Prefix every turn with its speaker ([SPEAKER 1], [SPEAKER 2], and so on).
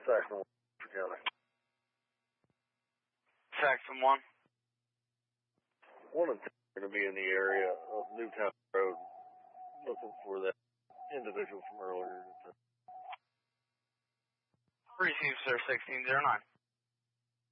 [SPEAKER 1] Saxon County.
[SPEAKER 2] Saxon 1.
[SPEAKER 1] 1 and 2 are going to be in the area of Newtown Road, looking for that individual from earlier.
[SPEAKER 2] Received, sir, 1609.